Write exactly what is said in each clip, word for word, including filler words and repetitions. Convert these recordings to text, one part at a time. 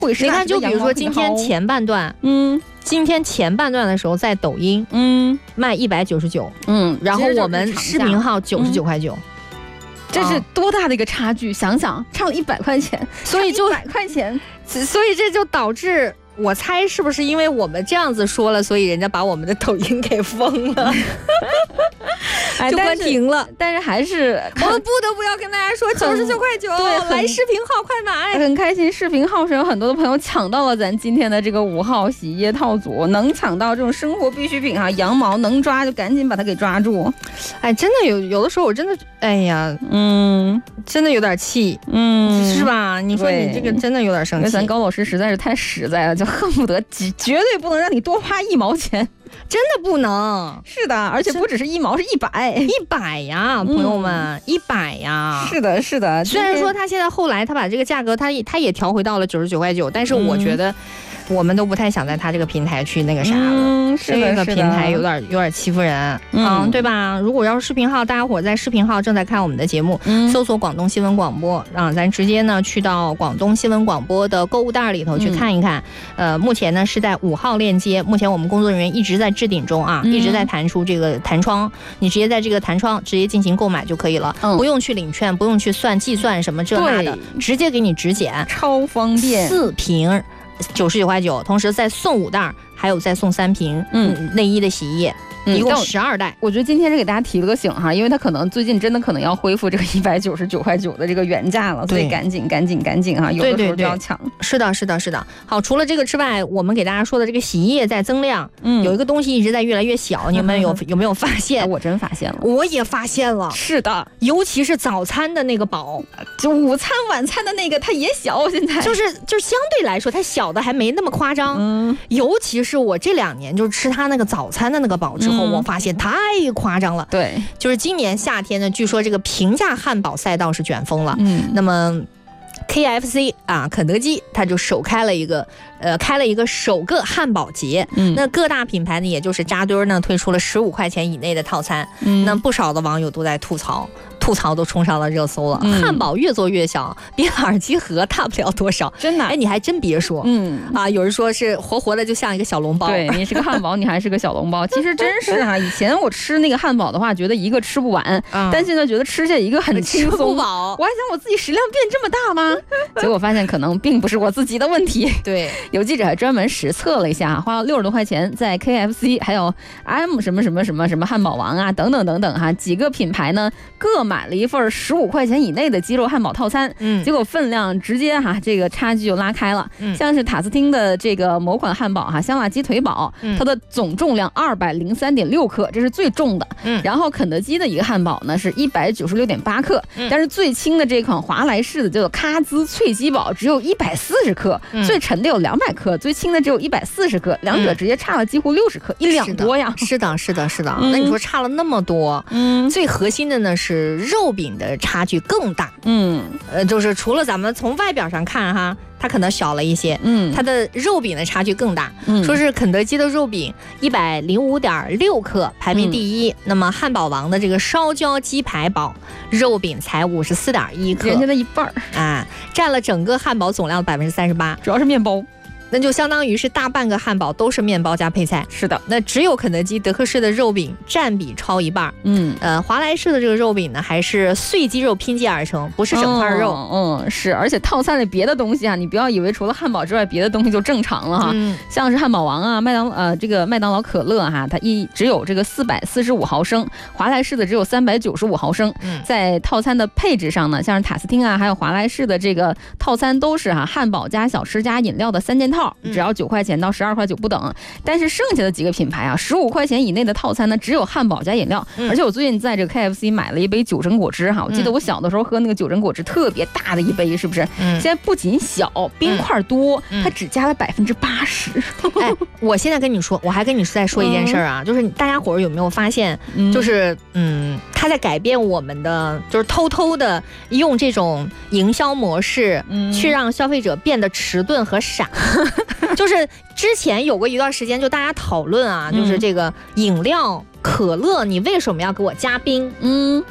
会是你看，就比如说今天前半段，嗯，今天前半段的时候在抖音，嗯，卖一百九十九，嗯，然后我们视频号九十九块九。 这是多大的一个差距？想想差了一百块钱， 所以就一百块钱， 所以这就导致，我猜是不是因为我们这样子说了，所以人家把我们的抖音给封了，就关停了。 但是还是我们不得不要跟大家说，九十九块九，对，来视频号快买， 很开心。视频号是有很多的朋友抢到了咱今天的这个五号洗衣液套组，能抢到这种生活必需品啊，羊毛能抓就赶紧把它给抓住。 哎，真的有有的时候我真的，哎呀，嗯，真的有点气，嗯，是吧？你说你这个真的有点生气。 咱高老师实在是太实在了，就恨不得绝对不能让你多花一毛钱。 真的不能， 是的，而且不只是一毛，是一百， 一百呀，朋友们，一百呀， 是的，是的。 虽然说他现在后来他把这个价格，他他也调回到了九十九块九，但是我觉得我们都不太想在他这个平台去那个啥了，嗯， 是的， 这个平台有点有点欺负人，嗯，对吧？如果要是视频号，大家伙在视频号正在看我们的节目，嗯、搜索广东新闻广播，让咱直接呢去到广东新闻广播的购物袋里头去看一看。嗯、呃，目前呢是在五号链接，目前我们工作人员一直在置顶中啊，嗯、一直在弹出这个弹窗，你直接在这个弹窗直接进行购买就可以了，嗯、不用去领券，不用去算计算什么这那的，直接给你直减， 超方便， 四瓶。九十九块九，同时再送五袋，还有再送三瓶嗯内衣的洗衣液，嗯、一共十二袋。 我觉得今天是给大家提了个醒哈，因为它可能最近真的可能要恢复这个一百九十九块九的这个原价了，所以赶紧赶紧赶紧哈，有的时候就要抢。 对对对，是的，是的，是的。好，除了这个之外，我们给大家说的这个洗衣液在增量，嗯，有一个东西一直在越来越小，你们有有没有发现？ 我真发现了， 我也发现了。 是的， 尤其是早餐的那个宝， 就午餐晚餐的那个它也小，现在就是就是相对来说它小的还没那么夸张，嗯，尤其是我这两年就吃它那个早餐的那个宝之后，嗯、我发现太夸张了。 对， 就是今年夏天呢，据说这个平价汉堡赛道是卷疯了，嗯，那么。K F C 啊，肯德基它就首开了一个，呃，开了一个首个汉堡节。嗯，那各大品牌呢，也就是扎堆呢，推出了十五块钱以内的套餐。嗯，那不少的网友都在吐槽。吐槽都冲上了热搜了，嗯、汉堡越做越小，比耳机盒大不了多少。 真的， 哎，你还真别说，嗯啊，有人说是活活的就像一个小笼包。 对，你是个汉堡，你还是个小笼包。其实真是啊，以前我吃那个汉堡的话，觉得一个吃不完，嗯、但现在觉得吃下一个很轻松。 饱， 我还想我自己食量变这么大吗？结果发现可能并不是我自己的问题。 对， 有记者还专门实测了一下，花了六十多块钱，在 K F C 还有 M 什么什么什么什么汉堡王啊等等等等哈，几个品牌呢各买了一份十五块钱以内的鸡肉汉堡套餐，嗯，结果分量直接哈这个差距就拉开了。嗯，像是塔斯汀的这个某款汉堡哈香辣鸡腿堡，嗯、它的总重量二百零三点六克，这是最重的。嗯，然后肯德基的一个汉堡呢是一百九十六点八克，嗯、但是最轻的这款华莱士的叫做咖滋脆鸡堡只有一百四十克，嗯、最沉的有两百克，最轻的只有一百四十克，两者直接差了几乎六十克，嗯、一两多呀。 是的，是的，是的。嗯、那你说差了那么多，嗯，最核心的呢是肉饼的差距更大，嗯，呃，就是除了咱们从外表上看哈，它可能小了一些，嗯，它的肉饼的差距更大，嗯，说是肯德基的肉饼一百零五点六克排名第一，嗯、那么汉堡王的这个烧焦鸡排堡肉饼才五十四点一克， 人家的一半啊，占了整个汉堡总量的百分之三十八， 主要是面包。 那就相当于是大半个汉堡都是面包加配菜。 是的， 那只有肯德基德克士的肉饼占比超一半。嗯，呃，华莱士的这个肉饼呢，还是碎鸡肉拼接而成，不是整块肉。 嗯，嗯是，而且套餐里别的东西啊，你不要以为除了汉堡之外，别的东西就正常了哈。嗯，像是汉堡王啊、麦当呃这个麦当劳可乐哈，它一只有这个四百四十五毫升，华莱士的只有三百九十五毫升。嗯，在套餐的配置上呢，像是塔斯汀啊，还有华莱士的这个套餐都是哈汉堡加小吃加饮料的三件套。只要九块钱到十二块九不等，但是剩下的几个品牌啊，十五块钱以内的套餐呢，只有汉堡加饮料。嗯、而且我最近在这个 K F C 买了一杯九珍果汁哈，我记得我小的时候喝那个九珍果汁特别大的一杯，是不是？嗯、现在不仅小，冰块多，嗯、它只加了百分之八十。 哎，我现在跟你说，我还跟你再说一件事儿啊，嗯、就是大家伙儿有没有发现，嗯、就是嗯，它在改变我们的，就是偷偷的用这种营销模式，嗯、去让消费者变得迟钝和傻。就是之前有过一段时间，就大家讨论啊，嗯、就是这个饮料可乐，你为什么要给我加冰？嗯，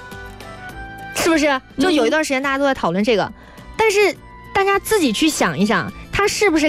是不是？就有一段时间大家都在讨论这个，嗯、但是大家自己去想一想，它它是不是